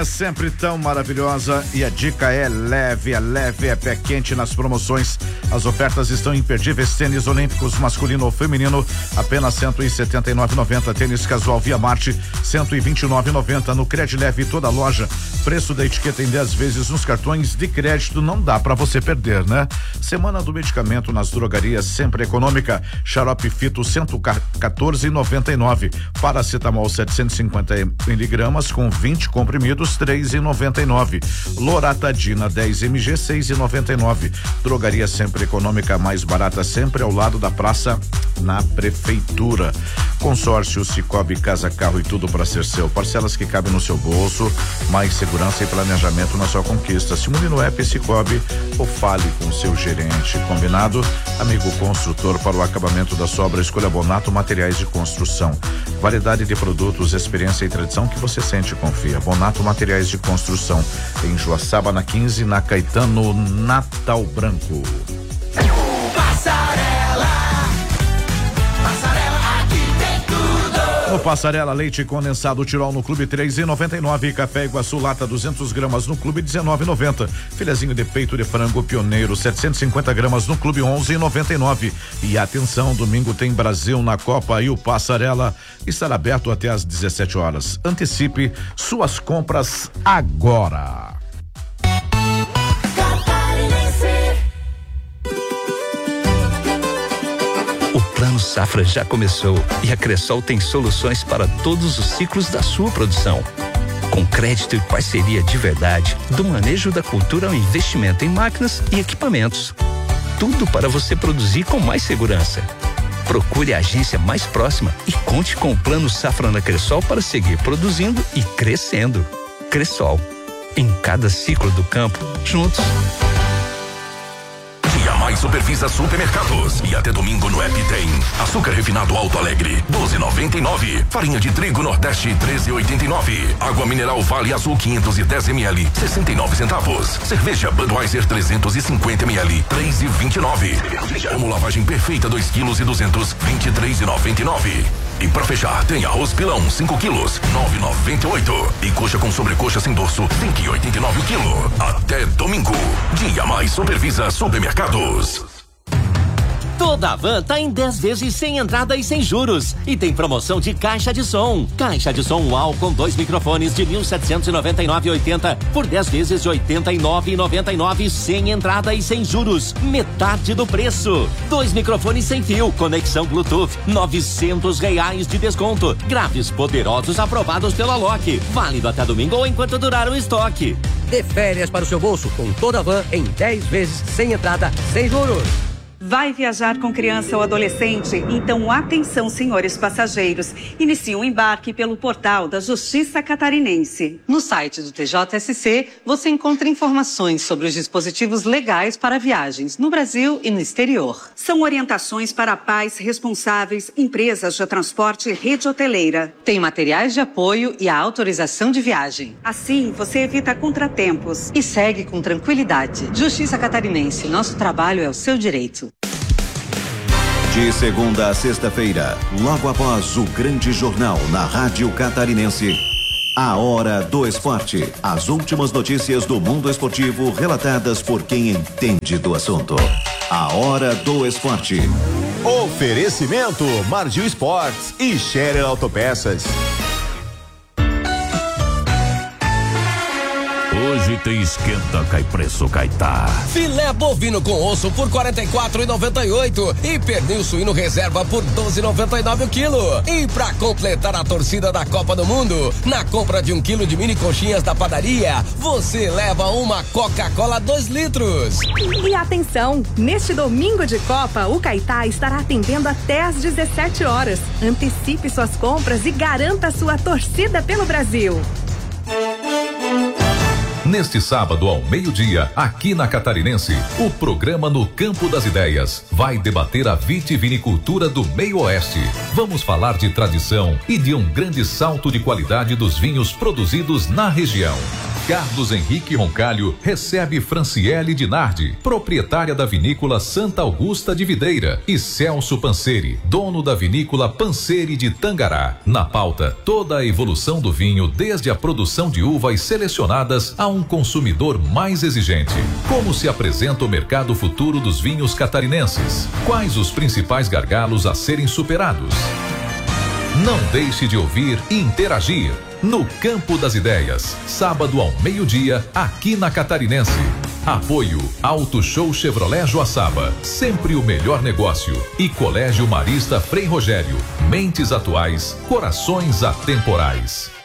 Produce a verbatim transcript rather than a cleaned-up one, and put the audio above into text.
Sempre tão maravilhosa e a dica é leve, é leve, é pé quente nas promoções. As ofertas estão imperdíveis. Tênis olímpicos masculino ou feminino, apenas cento e setenta e nove reais e noventa centavos. Tênis casual Via Marte, cento e vinte e nove reais e noventa centavos. No Cred Leve toda a loja, preço da etiqueta em dez vezes nos cartões de crédito. Não dá pra você perder, né? Semana do medicamento nas drogarias, sempre econômica. Xarope Fito cento e quatorze reais e noventa e nove centavos. Paracetamol setecentos e cinquenta miligramas com vinte comprimidos, três reais e noventa e nove centavos. Loratadina dez mililitros, seis reais e noventa e nove centavos. Drogaria sempre econômica, mais barata sempre, ao lado da praça, na prefeitura. Consórcio Cicobi, casa, carro e tudo para ser seu. Parcelas que cabem no seu bolso, mais segurança e planejamento na sua conquista. Se une no app Cicobi ou fale com o seu gerente. Combinado? Amigo construtor, para o acabamento da sua obra, escolha Bonato Materiais de Construção. Variedade de produtos, experiência e tradição que você sente e confia. Bonato Materiais de Construção, em Joaçaba, na quinze, na Caetano Natal Branco. Passarela, Passarela, aqui tem tudo. No Passarela, leite condensado Tirol no Clube três reais e noventa e nove centavos. Café Iguaçu lata duzentas gramas no Clube dezenove reais e noventa centavos. Filezinho de peito de frango Pioneiro setecentas e cinquenta gramas no Clube onze reais e noventa e nove centavos. E atenção, domingo tem Brasil na Copa e o Passarela estará aberto até às dezessete horas. Antecipe suas compras agora. O Plano Safra já começou e a Cressol tem soluções para todos os ciclos da sua produção. Com crédito e parceria de verdade, do manejo da cultura ao investimento em máquinas e equipamentos. Tudo para você produzir com mais segurança. Procure a agência mais próxima e conte com o Plano Safra na Cressol para seguir produzindo e crescendo. Cressol, em cada ciclo do campo, juntos. Mais Supervisa Supermercados. E até domingo no app tem açúcar refinado Alto Alegre, doze reais e noventa e nove centavos. Farinha de trigo Nordeste, treze reais e oitenta e nove centavos. Água mineral Vale Azul quinhentos e dez mililitros, sessenta e nove centavos. Cerveja Budweiser trezentos e cinquenta mililitros, três reais e vinte e nove centavos. Como lavagem perfeita dois quilos e duzentos, vinte e três reais e noventa e nove centavos. E pra fechar, tem arroz pilão cinco quilos, nove reais e noventa e oito centavos. E coxa com sobrecoxa sem dorso, cinco reais e oitenta e nove centavos o quilo. Até domingo. Dia Mais Supervisa Supermercados. Toda a van tá em dez vezes sem entrada e sem juros. E tem promoção de caixa de som. Caixa de som UAU com dois microfones de mil setecentos e noventa e nove reais e oitenta centavos por dez vezes de oitenta e nove reais e noventa e nove centavos sem entrada e sem juros. Metade do preço. Dois microfones sem fio, conexão Bluetooth, novecentos reais de desconto. Graves poderosos aprovados pela Loki. Válido até domingo ou enquanto durar o estoque. Dê férias para o seu bolso com toda a van em dez vezes sem entrada, sem juros. Vai viajar com criança ou adolescente? Então atenção, senhores passageiros. Inicie o embarque pelo portal da Justiça Catarinense. No site do T J S C, você encontra informações sobre os dispositivos legais para viagens no Brasil e no exterior. São orientações para pais responsáveis, empresas de transporte e rede hoteleira. Tem materiais de apoio e a autorização de viagem. Assim, você evita contratempos. E segue com tranquilidade. Justiça Catarinense, nosso trabalho é o seu direito. De segunda a sexta-feira, logo após o grande jornal na Rádio Catarinense, a Hora do Esporte. As últimas notícias do mundo esportivo relatadas por quem entende do assunto. A Hora do Esporte. Oferecimento Margil Sports e Scherer Autopeças. Hoje tem esquenta, cai preço, caetá. Filé bovino com osso por quarenta e quatro reais e noventa e oito centavos e pernil suíno reserva por doze reais e noventa e nove centavos o quilo. E pra completar a torcida da Copa do Mundo, na compra de um quilo de mini coxinhas da padaria, você leva uma Coca-Cola dois litros. E atenção, neste domingo de Copa, o Caetá estará atendendo até às dezessete horas. Antecipe suas compras e garanta sua torcida pelo Brasil. Neste sábado ao meio-dia, aqui na Catarinense, o programa No Campo das Ideias vai debater a vitivinicultura do Meio Oeste. Vamos falar de tradição e de um grande salto de qualidade dos vinhos produzidos na região. Carlos Henrique Roncalho recebe Franciele Dinardi, proprietária da vinícola Santa Augusta de Videira, e Celso Panseri, dono da vinícola Panseri de Tangará. Na pauta, toda a evolução do vinho, desde a produção de uvas selecionadas a um consumidor mais exigente. Como se apresenta o mercado futuro dos vinhos catarinenses? Quais os principais gargalos a serem superados? Não deixe de ouvir e interagir no Campo das Ideias, sábado ao meio-dia, aqui na Catarinense. Apoio Auto Show Chevrolet Joaçaba, sempre o melhor negócio. E Colégio Marista Frei Rogério, mentes atuais, corações atemporais.